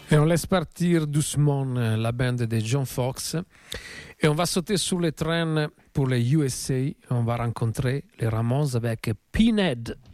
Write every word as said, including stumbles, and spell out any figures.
Et on laisse partir doucement la bande de John Fox et on va sauter sur le train pour les U S A. On va rencontrer les Ramones avec Pinhead.